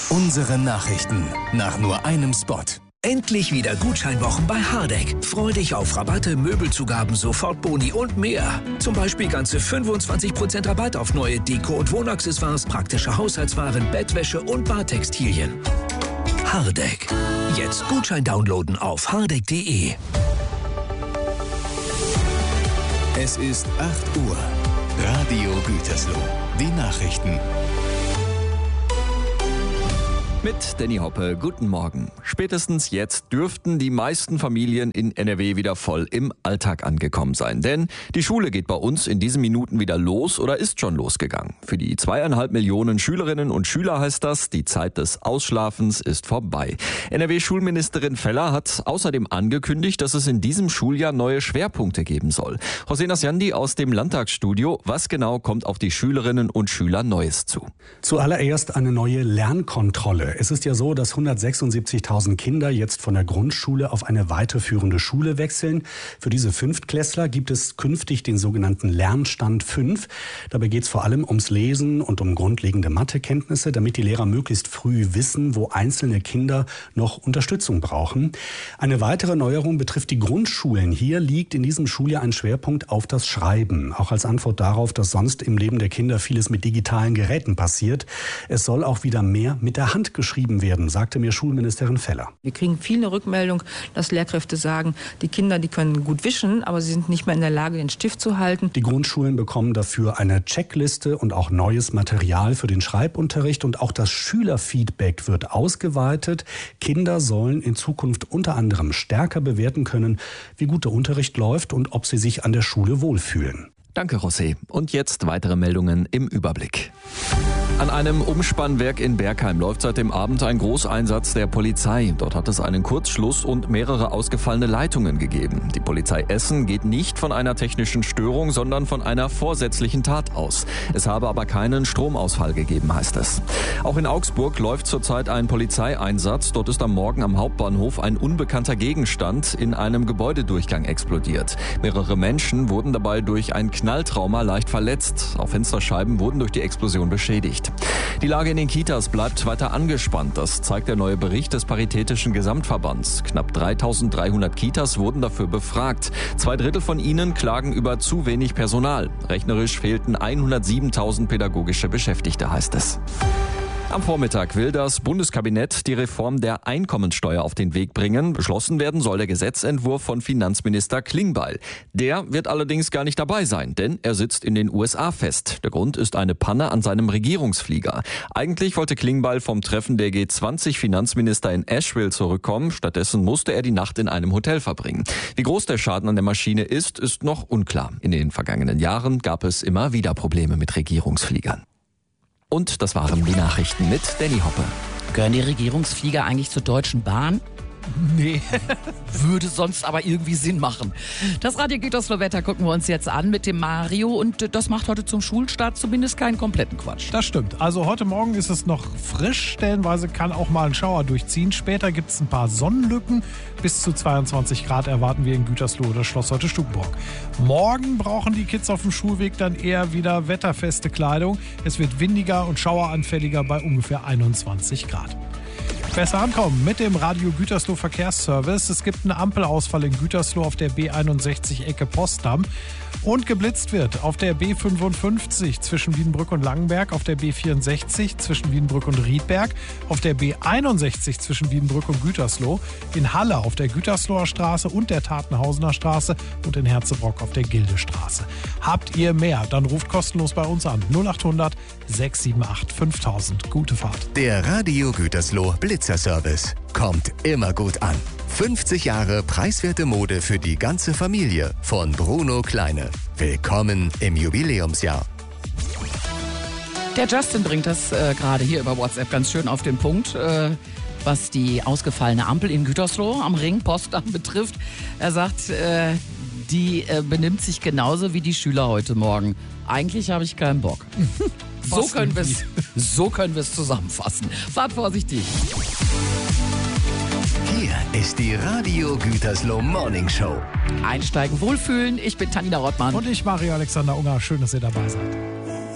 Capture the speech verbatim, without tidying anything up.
Unsere Nachrichten nach nur einem Spot. Endlich wieder Gutscheinwochen bei Hardegg. Freu dich auf Rabatte, Möbelzugaben, Sofortboni und mehr. Zum Beispiel ganze fünfundzwanzig Prozent Rabatt auf neue Deko- und Wohnaccessoires, praktische Haushaltswaren, Bettwäsche und Badtextilien. Hardegg. Jetzt Gutschein downloaden auf hardegg punkt de. Es ist acht Uhr. Radio Gütersloh. Die Nachrichten. Mit Danny Hoppe, guten Morgen. Spätestens jetzt dürften die meisten Familien in N R W wieder voll im Alltag angekommen sein. Denn die Schule geht bei uns in diesen Minuten wieder los oder ist schon losgegangen. Für die zweieinhalb Millionen Schülerinnen und Schüler heißt das, die Zeit des Ausschlafens ist vorbei. N R W-Schulministerin Feller hat außerdem angekündigt, dass es in diesem Schuljahr neue Schwerpunkte geben soll. José Nasjandi aus dem Landtagsstudio. Was genau kommt auf die Schülerinnen und Schüler Neues zu? Zuallererst eine neue Lernkontrolle. Es ist ja so, dass hundertsechsundsiebzigtausend Kinder jetzt von der Grundschule auf eine weiterführende Schule wechseln. Für diese Fünftklässler gibt es künftig den sogenannten Lernstand fünf. Dabei geht es vor allem ums Lesen und um grundlegende Mathekenntnisse, damit die Lehrer möglichst früh wissen, wo einzelne Kinder noch Unterstützung brauchen. Eine weitere Neuerung betrifft die Grundschulen. Hier liegt in diesem Schuljahr ein Schwerpunkt auf das Schreiben. Auch als Antwort darauf, dass sonst im Leben der Kinder vieles mit digitalen Geräten passiert. Es soll auch wieder mehr mit der Hand geschrieben werden, sagte mir Schulministerin Feller. Wir kriegen viele Rückmeldungen, dass Lehrkräfte sagen, die Kinder, die können gut wischen, aber sie sind nicht mehr in der Lage, den Stift zu halten. Die Grundschulen bekommen dafür eine Checkliste und auch neues Material für den Schreibunterricht und auch das Schülerfeedback wird ausgeweitet. Kinder sollen in Zukunft unter anderem stärker bewerten können, wie gut der Unterricht läuft und ob sie sich an der Schule wohlfühlen. Danke, José. Und jetzt weitere Meldungen im Überblick. An einem Umspannwerk in Bergheim läuft seit dem Abend ein Großeinsatz der Polizei. Dort hat es einen Kurzschluss und mehrere ausgefallene Leitungen gegeben. Die Polizei Essen geht nicht von einer technischen Störung, sondern von einer vorsätzlichen Tat aus. Es habe aber keinen Stromausfall gegeben, heißt es. Auch in Augsburg läuft zurzeit ein Polizeieinsatz. Dort ist am Morgen am Hauptbahnhof ein unbekannter Gegenstand in einem Gebäudedurchgang explodiert. Mehrere Menschen wurden dabei durch ein Knalltrauma leicht verletzt. Auch Fensterscheiben wurden durch die Explosion beschädigt. Die Lage in den Kitas bleibt weiter angespannt. Das zeigt der neue Bericht des Paritätischen Gesamtverbands. Knapp dreitausenddreihundert Kitas wurden dafür befragt. Zwei Drittel von ihnen klagen über zu wenig Personal. Rechnerisch fehlten hundertsiebentausend pädagogische Beschäftigte, heißt es. Am Vormittag will das Bundeskabinett die Reform der Einkommensteuer auf den Weg bringen. Beschlossen werden soll der Gesetzentwurf von Finanzminister Klingbeil. Der wird allerdings gar nicht dabei sein, denn er sitzt in den U S A fest. Der Grund ist eine Panne an seinem Regierungsflieger. Eigentlich wollte Klingbeil vom Treffen der G zwanzig Finanzminister in Asheville zurückkommen. Stattdessen musste er die Nacht in einem Hotel verbringen. Wie groß der Schaden an der Maschine ist, ist noch unklar. In den vergangenen Jahren gab es immer wieder Probleme mit Regierungsfliegern. Und das waren die Nachrichten mit Danny Hoppe. Gehören die Regierungsflieger eigentlich zur Deutschen Bahn? Nee, würde sonst aber irgendwie Sinn machen. Das Radio Gütersloh Wetter gucken wir uns jetzt an mit dem Mario und das macht heute zum Schulstart zumindest keinen kompletten Quatsch. Das stimmt. Also heute Morgen ist es noch frisch, stellenweise kann auch mal ein Schauer durchziehen. Später gibt es ein paar Sonnenlücken. Bis zu zweiundzwanzig Grad erwarten wir in Gütersloh oder Schloss Heute-Stukenburg. Morgen brauchen die Kids auf dem Schulweg dann eher wieder wetterfeste Kleidung. Es wird windiger und schaueranfälliger bei ungefähr einundzwanzig Grad. Besser ankommen mit dem Radio Gütersloh Verkehrsservice. Es gibt einen Ampelausfall in Gütersloh auf der B einundsechzig Ecke Potsdam. Und geblitzt wird auf der B fünfundfünfzig zwischen Wiedenbrück und Langenberg, auf der B vierundsechzig zwischen Wiedenbrück und Riedberg, auf der B einundsechzig zwischen Wiedenbrück und Gütersloh, in Halle auf der Gütersloher Straße und der Tatenhausener Straße und in Herzebrock auf der Gildestraße. Habt ihr mehr? Dann ruft kostenlos bei uns an. null achthundert sechshundertachtzig fünftausend. Gute Fahrt. Der Radio Gütersloh Blitzerservice kommt immer gut an. fünfzig Jahre preiswerte Mode für die ganze Familie von Bruno Kleine. Willkommen im Jubiläumsjahr. Der Justin bringt das äh, gerade hier über WhatsApp ganz schön auf den Punkt, äh, was die ausgefallene Ampel in Gütersloh am Ring Potsdam betrifft. Er sagt, äh, die äh, benimmt sich genauso wie die Schüler heute Morgen. Eigentlich habe ich keinen Bock. So können wir es so können wir es zusammenfassen. Fahrt vorsichtig. Hier ist die Radio Gütersloh Morning Show. Einsteigen, wohlfühlen. Ich bin Tanina Rottmann. Und ich, Mario Alexander Unger. Schön, dass ihr dabei seid.